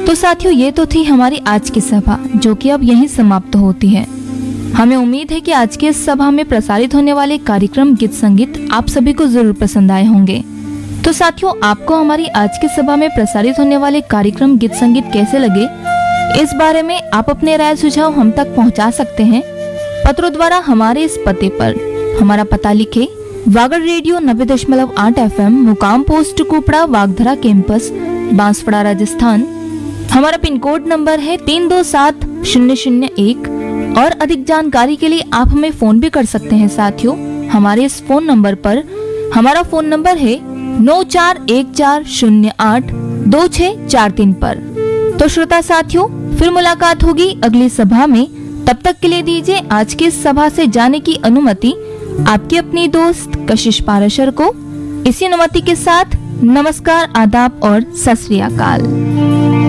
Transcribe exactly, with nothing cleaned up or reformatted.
तो साथियों, ये तो थी हमारी आज की सभा, जो कि अब यहीं समाप्त होती है। हमें उम्मीद है कि आज की इस सभा में प्रसारित होने वाले कार्यक्रम गीत संगीत आप सभी को जरूर पसंद आए होंगे। तो साथियों, आपको हमारी आज की सभा में प्रसारित होने वाले कार्यक्रम गीत संगीत कैसे लगे, इस बारे में आप अपने राय सुझाव हम तक पहुंचा सकते हैं पत्रों द्वारा हमारे इस पते पर। हमारा पता लिखे, वागड़ रेडियो नब्बे दशमलव आठ एफ एम, मुकाम पोस्ट कुपड़ा, वागधरा कैंपस, बांसवाड़ा, राजस्थान। हमारा पिन कोड नंबर है तीन दो सात शून्य शून्य एक। और अधिक जानकारी के लिए आप हमें फोन भी कर सकते हैं साथियों। हमारे इस फोन नंबर पर, हमारा फोन नंबर है नौ चार एक चार शून्य आठ दो छह चार तीन पर। तो श्रोता साथियों, फिर मुलाकात होगी अगली सभा में। तब तक के लिए दीजिए आज की इस सभा से जाने की अनुमति आपकी अपनी दोस्त कशिश पाराशर को। इसी अनुमति के साथ नमस्कार, आदाब और सत श्री अकाल।